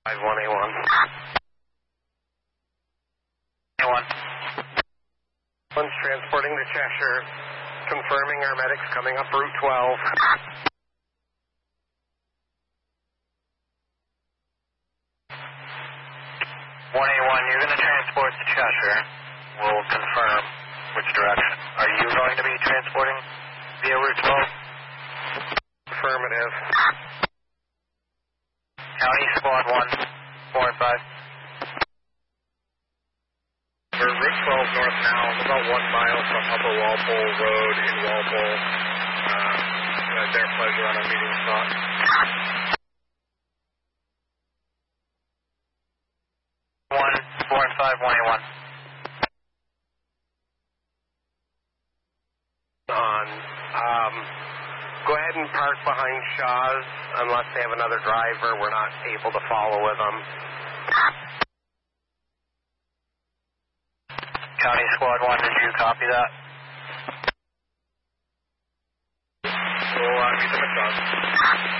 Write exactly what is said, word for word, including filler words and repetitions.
five one A one. A one. One's transporting to Cheshire, confirming our medics coming up Route twelve. one A one, you're going to transport to Cheshire. We'll confirm which direction. Are you going to be transporting via Route twelve? Affirmative. County Squad one, four and five. We're Route twelve north now, about one mile from Upper Walpole Road in Walpole. Uh, at their pleasure on a meeting spot. One, four and five, one A one. On. Um, go ahead and park behind Shaw's unless they have another driver. We're not able to follow with them. County Squad one, did you copy that? We'll uh, meet them at Shaw's.